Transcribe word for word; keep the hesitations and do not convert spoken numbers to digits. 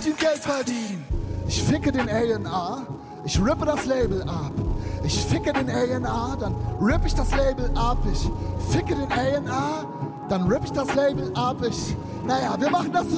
will Geld verdienen. Ich ficke den A und R, ich rippe das Label ab. Ich ficke den A und R, dann rippe ich das Label ab. Ich ficke den A und R, dann rippe ich das Label ab. Ich, naja, wir machen das zusammen.